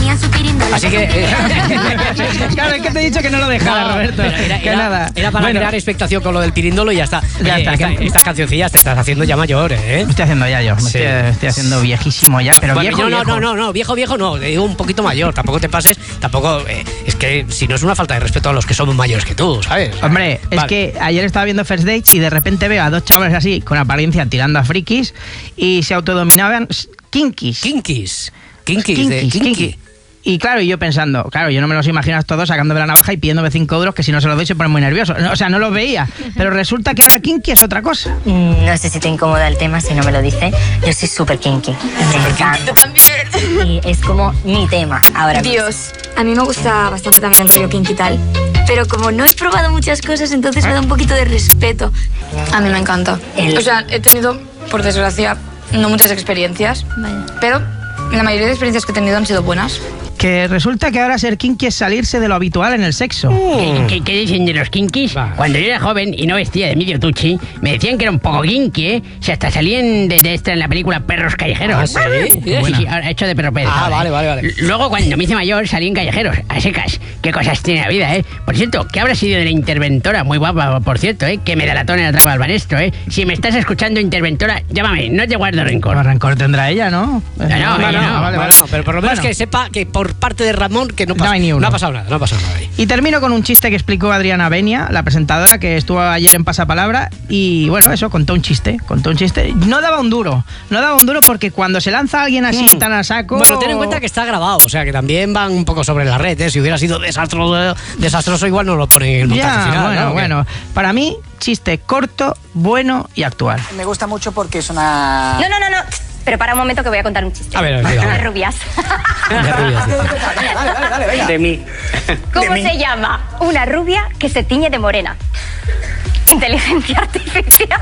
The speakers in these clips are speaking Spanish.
tenía su pirindolo. Así que... Claro, es que te he dicho que no lo dejara, Roberto. Era para crear expectación con lo del pirindolo y ya está. Estas cancioncillas te estás haciendo ya mayor, ¿eh? Me estoy haciendo ya yo. Estoy haciendo viejísimo ya, pero bueno, viejo. viejo no. Te digo un poquito mayor. Tampoco te pases. Tampoco... es que si no es una falta de respeto a los que somos mayores que tú, ¿sabes? Hombre, es que ayer estaba viendo First Dates y de repente veo a dos chavales así, con apariencia tirando a frikis, y se autodominaban kinkies. Kinky. Y claro, yo pensando, claro, yo no me los imagino a todos sacándome la navaja y pidiéndome 5 euros, que si no se los doy se ponen muy nerviosos. O sea, no los veía. Pero resulta que ahora kinky es otra cosa. No sé si te incomoda el tema, si no me lo dice. Yo soy súper kinky. Me encanta. También. Y es como mi tema ahora mismo. Dios, a mí me gusta bastante también el rollo kinky y tal. Pero como no he probado muchas cosas, entonces me da un poquito de respeto. A mí me encanta. O sea, he tenido, por desgracia, no muchas experiencias. Vaya. Pero la mayoría de experiencias que he tenido han sido buenas. Que resulta que ahora ser kinky es salirse de lo habitual en el sexo. ¿Qué dicen de los kinkis? Cuando yo era joven y no vestía de medio tuchi, me decían que era un poco kinky, ¿eh? Si hasta salían de esta en la película Perros Callejeros. ¿Ah, sí? Sí, ahora hecho de perro pedro. Vale. Luego, cuando me hice mayor, salí en Callejeros, a secas. Qué cosas tiene la vida, ¿eh? Por cierto, ¿qué habrá sido de la interventora? Muy guapa, por cierto, ¿eh? Que me delató en el atraco al banestro, ¿eh? Si me estás escuchando, interventora, llámame, no te guardo rencor. Pues rencor tendrá ella, ¿no? No, Vale. Pero por lo menos que sepa que por parte de Ramón que no hay ni uno. No ha pasado nada ahí. Y termino con un chiste que explicó Adriana Benia, la presentadora que estuvo ayer en Pasapalabra, y bueno, eso, contó un chiste. No daba un duro porque cuando se lanza alguien así tan a saco... Bueno, ten en cuenta que está grabado, o sea que también van un poco sobre la red, ¿eh? Si hubiera sido desastroso igual no lo ponen en el montaje final. Bueno, para mí, chiste corto, bueno y actual. Me gusta mucho porque es una... No. Pero para un momento que voy a contar un chiste. A ver, De rubias. Dale, venga. De mí. ¿Cómo se llama una rubia que se tiñe de morena? Inteligencia artificial.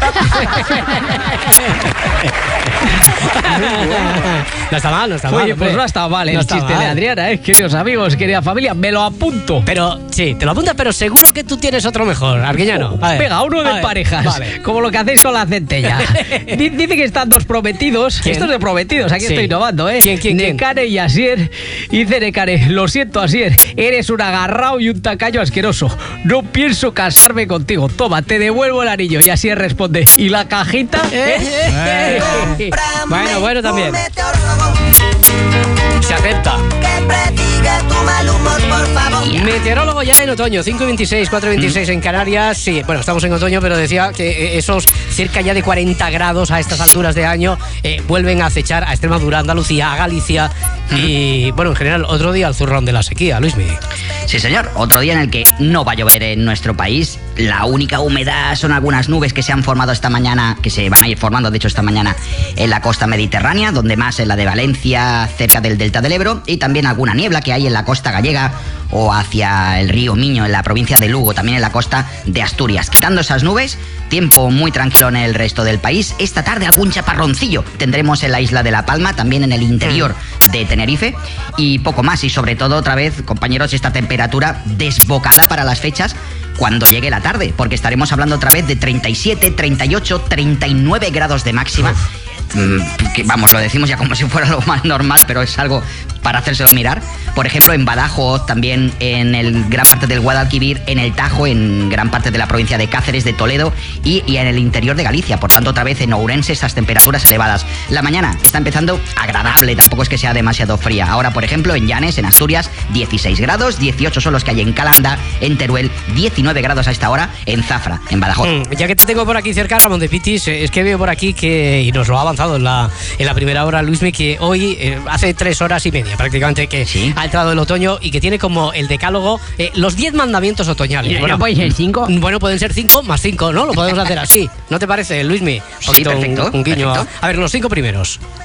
No está mal. Oye, pues no ha estado mal el chiste de Adriana, queridos amigos, querida familia, me lo apunto. Pero, sí, te lo apuntas, pero seguro que tú tienes otro mejor, Arguiñano. Venga, uno de parejas, como lo que hacéis con la centella. Dice que están dos prometidos. ¿Quién? Estos de prometidos, aquí estoy innovando, ¿Quién? Necane y Asier. Y dice Necane, lo siento, Asier, eres un agarrao y un tacaño asqueroso. No pienso casarme contigo. Toma, te devuelvo el anillo. Y Asier responde, ¿y la cajita? Bueno, también. Se acepta. Meteorólogo ya en otoño, 5:26, 4:26 en Canarias. Sí, bueno, estamos en otoño, pero decía que esos cerca ya de 40 grados a estas alturas de año vuelven a acechar a Extremadura, Andalucía, a Galicia y, bueno, en general, otro día al zurrón de la sequía, Luismi. Sí, señor, otro día en el que no va a llover en nuestro país. La única humedad son algunas nubes que se han formado esta mañana, que se van a ir formando, de hecho, esta mañana en la costa mediterránea, donde más en la de Valencia, cerca del delta del Ebro, y también alguna niebla que hay en la costa gallega o hacia el río Miño, en la provincia de Lugo, también en la costa de Asturias. Quitando esas nubes, tiempo muy tranquilo en el resto del país. Esta tarde algún chaparroncillo tendremos en la isla de La Palma, también en el interior de Tenerife, y poco más. Y sobre todo, otra vez, compañeros, esta temperatura desbocada para las fechas cuando llegue la tarde, porque estaremos hablando otra vez de 37, 38, 39 grados de máxima. Que, vamos, lo decimos ya como si fuera lo más normal, pero es algo para hacérselo mirar. Por ejemplo, en Badajoz, también en gran parte del Guadalquivir, en el Tajo, en gran parte de la provincia de Cáceres, de Toledo y en el interior de Galicia. Por tanto, otra vez en Ourense, esas temperaturas elevadas. La mañana está empezando agradable, tampoco es que sea demasiado fría. Ahora, por ejemplo, en Llanes, en Asturias, 16 grados, 18 son los que hay en Calanda, en Teruel, 19 grados a esta hora en Zafra, en Badajoz. Ya que te tengo por aquí cerca, Ramón de Pitis, es que veo por aquí que, y nos lo ha avanzado en la primera hora, Luismi, que hoy, hace 3 horas y media prácticamente, que ha entrado el otoño y que tiene como el decálogo los 10 mandamientos otoñales. ¿No pueden ser 5? Bueno, pueden ser 5 más 5, ¿no? Lo podemos hacer así. ¿No te parece, Luismi? Sí, perfecto. Un guiño. Perfecto. A ver, los 5 primeros.